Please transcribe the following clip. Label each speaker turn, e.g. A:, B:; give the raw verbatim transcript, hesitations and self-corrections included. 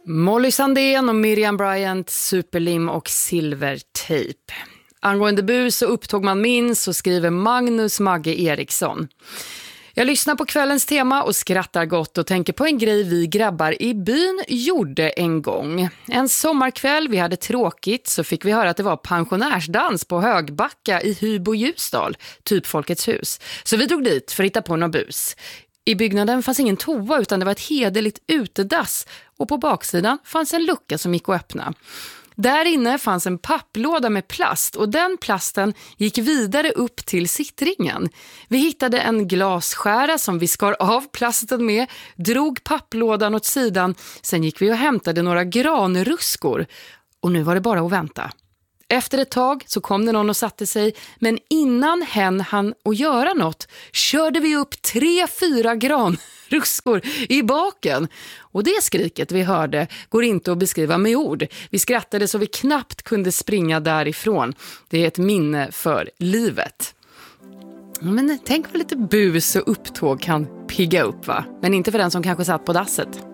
A: Molly Sandén och Miriam Bryant, Superlim och Silvertejp. Angående bus så upptog man minns och skriver Magnus Magge Eriksson. Jag lyssnar på kvällens tema och skrattar gott och tänker på en grej vi grabbar i byn gjorde en gång. En sommarkväll, vi hade tråkigt, så fick vi höra att det var pensionärsdans på Högbacka i Hybo Ljusdal, typ Folkets hus. Så vi drog dit för att hitta på någon bus. I byggnaden fanns ingen toa utan det var ett hederligt utedass och på baksidan fanns en lucka som gick att öppna. Där inne fanns en papplåda med plast och den plasten gick vidare upp till sittringen. Vi hittade en glasskära som vi skar av plasten med, drog papplådan åt sidan, sen gick vi och hämtade några granruskor och nu var det bara att vänta. Efter ett tag så kom det någon och satte sig, men innan hen hann att göra något körde vi upp tre, fyra granruskor i baken. Och det skriket vi hörde går inte att beskriva med ord. Vi skrattade så vi knappt kunde springa därifrån. Det är ett minne för livet. Men tänk vad lite bus och upptåg kan pigga upp, va? Men inte för den som kanske satt på dasset.